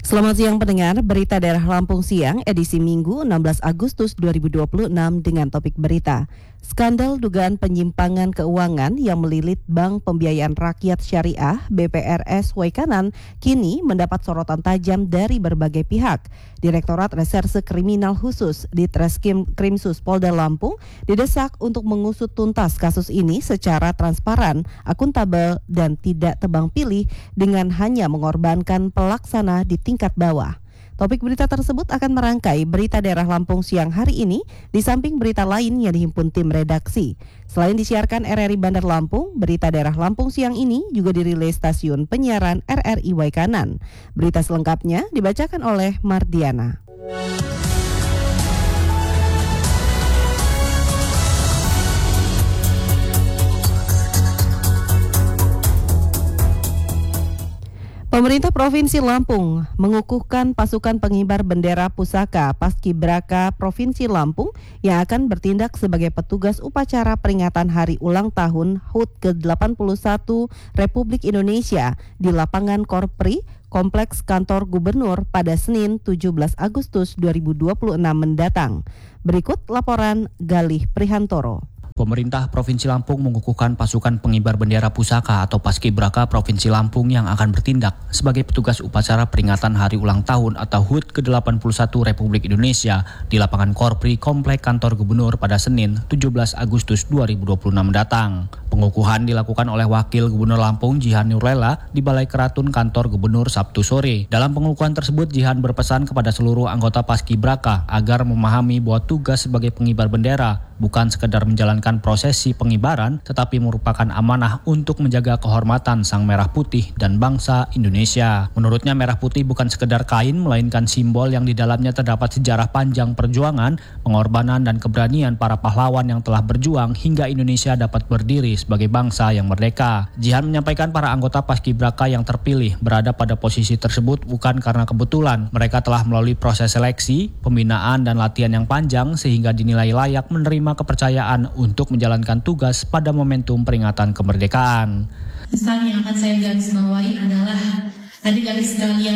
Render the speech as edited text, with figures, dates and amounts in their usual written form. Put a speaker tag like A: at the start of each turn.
A: Selamat siang pendengar, berita daerah Lampung siang edisi Minggu 16 Agustus 2026 dengan topik berita. Skandal dugaan penyimpangan keuangan yang melilit Bank Pembiayaan Rakyat Syariah BPRS Waikanan kini mendapat sorotan tajam dari berbagai pihak. Direktorat Reserse Kriminal Khusus Ditreskrim Krimsus Polda Lampung didesak untuk mengusut tuntas kasus ini secara transparan, akuntabel, dan tidak tebang pilih dengan hanya mengorbankan pelaksana di tingkat bawah. Topik berita tersebut akan merangkai berita daerah Lampung siang hari ini di samping berita lain yang dihimpun tim redaksi. Selain disiarkan RRI Bandar Lampung, berita daerah Lampung siang ini juga dirilis stasiun penyiaran RRI Waikanan. Berita selengkapnya dibacakan oleh Mardiana. Pemerintah Provinsi Lampung mengukuhkan pasukan pengibar bendera pusaka Paskibraka Provinsi Lampung yang akan bertindak sebagai petugas upacara peringatan Hari Ulang Tahun HUT ke-81 Republik Indonesia di lapangan Korpri, Kompleks Kantor Gubernur pada Senin 17 Agustus 2026 mendatang. Berikut laporan Galih Prihantoro.
B: Pemerintah Provinsi Lampung mengukuhkan pasukan pengibar bendera pusaka atau Paskibraka Provinsi Lampung yang akan bertindak sebagai petugas upacara peringatan Hari Ulang Tahun atau HUT ke-81 Republik Indonesia di lapangan Korpri Komplek Kantor Gubernur pada Senin 17 Agustus 2026 mendatang. Pengukuhan dilakukan oleh Wakil Gubernur Lampung Jihan Nurlela di Balai Keratun Kantor Gubernur Sabtu sore. Dalam pengukuhan tersebut, Jihan berpesan kepada seluruh anggota Paskibraka agar memahami bahwa tugas sebagai pengibar bendera bukan sekedar menjalankan prosesi pengibaran, tetapi merupakan amanah untuk menjaga kehormatan Sang Merah Putih dan bangsa Indonesia. Menurutnya, merah putih bukan sekedar kain, melainkan simbol yang di dalamnya terdapat sejarah panjang perjuangan, pengorbanan, dan keberanian para pahlawan yang telah berjuang hingga Indonesia dapat berdiri sebagai bangsa yang merdeka. Jihan menyampaikan para anggota Paskibraka yang terpilih berada pada posisi tersebut bukan karena kebetulan. Mereka telah melalui proses seleksi, pembinaan, dan latihan yang panjang sehingga dinilai layak menerima kepercayaan untuk menjalankan tugas pada momentum peringatan kemerdekaan.
C: Pesan yang akan saya garis bawahi adalah adik-adik sekalian